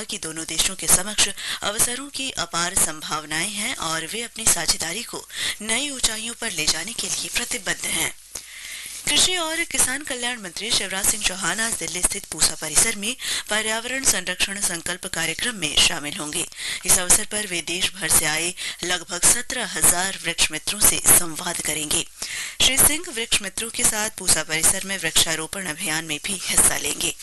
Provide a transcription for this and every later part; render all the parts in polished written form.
कि दोनों देशों के समक्ष अवसरों की अपार संभावनाएं हैं और वे अपनी साझेदारी को नई ऊंचाइयों पर ले जाने के लिए प्रतिबद्ध हैं। कृषि और किसान कल्याण मंत्री शिवराज सिंह चौहान आज दिल्ली स्थित पूसा परिसर में पर्यावरण संरक्षण संकल्प कार्यक्रम में शामिल होंगे। इस अवसर पर वे देश भर से आए लगभग 17,000 वृक्ष मित्रों से संवाद करेंगे। श्री सिंह वृक्ष मित्रों के साथ पूसा परिसर में वृक्षारोपण अभियान में भी हिस्सा लेंगे।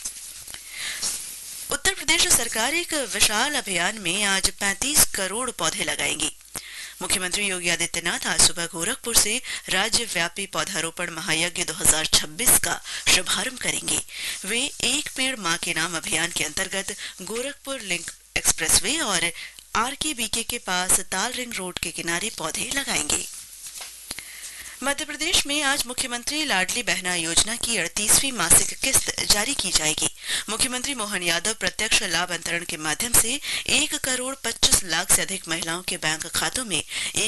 उत्तर प्रदेश सरकार एक विशाल अभियान में आज 35 करोड़ पौधे लगाएंगी। मुख्यमंत्री योगी आदित्यनाथ आज सुबह गोरखपुर से राज्यव्यापी पौधारोपण महायज्ञ 2026 का शुभारंभ करेंगे। वे एक पेड़ मां के नाम अभियान के अंतर्गत गोरखपुर लिंक एक्सप्रेसवे और आरकेबीके के पास ताल रिंग रोड के किनारे पौधे लगाएंगे। मध्य प्रदेश में आज मुख्यमंत्री लाडली बहना योजना की 38वीं मासिक किस्त जारी की जाएगी। मुख्यमंत्री मोहन यादव प्रत्यक्ष लाभ अंतरण के माध्यम से 1 करोड़ 25 लाख से अधिक महिलाओं के बैंक खातों में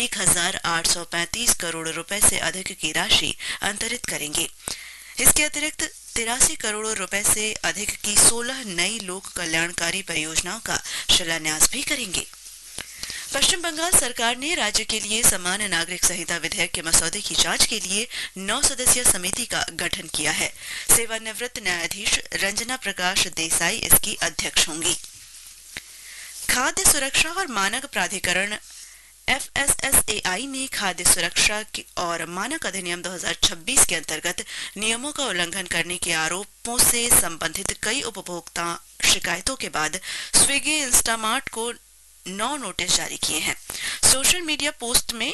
1,835 करोड़ रुपए से अधिक की राशि अंतरित करेंगे। इसके अतिरिक्त 83 करोड़ रुपए से अधिक की 16 नई लोक कल्याणकारी परियोजनाओं का शिलान्यास भी करेंगे। पश्चिम बंगाल सरकार ने राज्य के लिए समान नागरिक संहिता विधेयक के मसौदे की जांच के लिए 9 सदस्यीय समिति का गठन किया है। सेवानिवृत्त न्यायाधीश रंजना प्रकाश देसाई इसकी अध्यक्ष होंगी। खाद्य सुरक्षा और मानक प्राधिकरण FSSAI ने खाद्य सुरक्षा और मानक अधिनियम 2026 के अंतर्गत नियमों का उल्लंघन करने के आरोपों से संबंधित कई उपभोक्ता शिकायतों के बाद स्विगी इंस्टामार्ट को 9 नोटिस जारी किए हैं। सोशल मीडिया पोस्ट में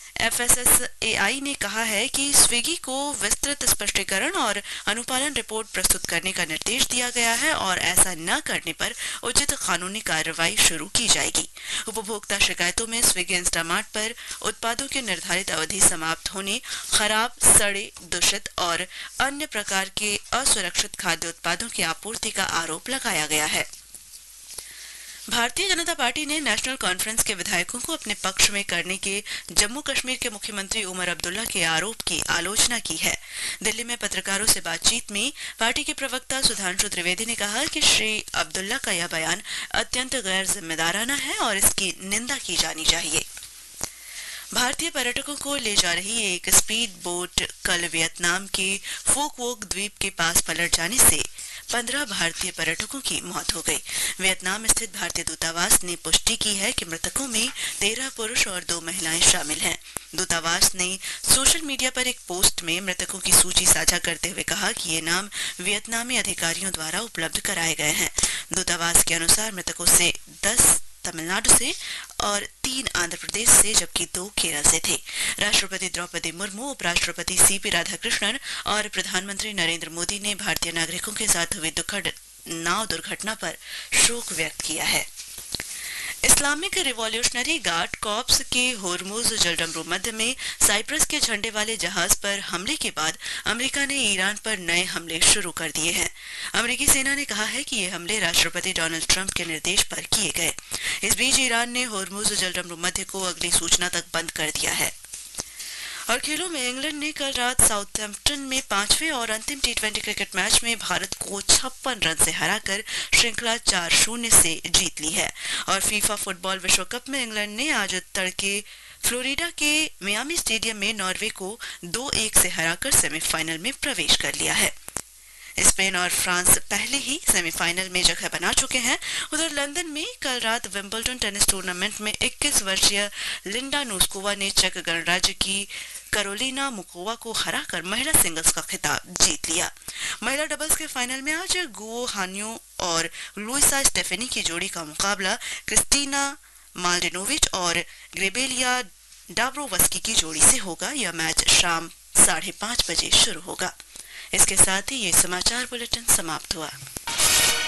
FSSAI ने कहा है कि स्विगी को विस्तृत स्पष्टीकरण और अनुपालन रिपोर्ट प्रस्तुत करने का निर्देश दिया गया है और ऐसा न करने पर उचित कानूनी कार्रवाई शुरू की जाएगी। उपभोक्ता शिकायतों में स्विगी इंस्टामार्ट पर उत्पादों की निर्धारित अवधि समाप्त होने, खराब, सड़े, दूषित और अन्य प्रकार के असुरक्षित खाद्य उत्पादों की आपूर्ति का आरोप लगाया गया है। भारतीय जनता पार्टी ने नेशनल कॉन्फ्रेंस के विधायकों को अपने पक्ष में करने के जम्मू कश्मीर के मुख्यमंत्री उमर अब्दुल्ला के आरोप की आलोचना की है। दिल्ली में पत्रकारों से बातचीत में पार्टी के प्रवक्ता सुधांशु त्रिवेदी ने कहा कि श्री अब्दुल्ला का यह बयान अत्यंत गैर जिम्मेदाराना है और इसकी निंदा की जानी चाहिए। भारतीय पर्यटकों को ले जा रही एक स्पीड बोट कल वियतनाम के फोक वोक द्वीप के पास पलट जाने से 15 भारतीय पर्यटकों की मौत हो गई। वियतनाम स्थित भारतीय दूतावास ने पुष्टि की है कि मृतकों में 13 पुरुष और 2 महिलाएं शामिल हैं। दूतावास ने सोशल मीडिया पर एक पोस्ट में मृतकों की सूची साझा करते हुए कहा कि ये नाम वियतनामी अधिकारियों द्वारा उपलब्ध कराए गए हैं। दूतावास के अनुसार मृतकों से 10 तमिलनाडु से और 3 आंध्र प्रदेश से जबकि 2 केरल से थे। राष्ट्रपति द्रौपदी मुर्मू, उपराष्ट्रपति CP राधाकृष्णन और प्रधानमंत्री नरेंद्र मोदी ने भारतीय नागरिकों के साथ हुई दुखद नाव दुर्घटना पर शोक व्यक्त किया है। इस्लामिक रिवॉल्यूशनरी गार्ड कॉर्प्स के होर्मुज जलडमरू मध्य में साइप्रस के झंडे वाले जहाज पर हमले के बाद अमेरिका ने ईरान पर नए हमले शुरू कर दिए हैं। अमेरिकी सेना ने कहा है कि ये हमले राष्ट्रपति डोनाल्ड ट्रंप के निर्देश पर किए गए। इस बीच ईरान ने होर्मुज जलडमरू मध्य को अगली सूचना तक बंद कर दिया है। और खेलों में इंग्लैंड ने कल रात साउथहैम्पटन में 5वें और अंतिम T20 क्रिकेट मैच में भारत को 56 रन से हराकर श्रृंखला 4-0 से जीत ली है। और फीफा फुटबॉल विश्व कप में इंग्लैंड ने आज तड़के फ्लोरिडा के मियामी स्टेडियम में नॉर्वे को 2-1 से हराकर सेमीफाइनल में प्रवेश कर लिया है। स्पेन और फ्रांस पहले ही सेमीफाइनल में जगह बना चुके हैं। उधर लंदन में कल रात विंबलडन टेनिस टूर्नामेंट में 21 वर्षीय लिंडा नोस्कोवा ने चेक गणराज्य की कैरोलिना मुकोवा को हराकर महिला सिंगल्स का खिताब जीत लिया। महिला डबल्स के फाइनल में आज गुओ हान्यो और लुइसा स्टेफेनी की जोड़ी का मुकाबला क्रिस्टीना माल्डिनोविच और ग्रेबेलिया डाब्रोवस्की की जोड़ी से होगा। यह मैच शाम 5:30 बजे शुरू होगा। इसके साथ ही ये समाचार बुलेटिन समाप्त हुआ।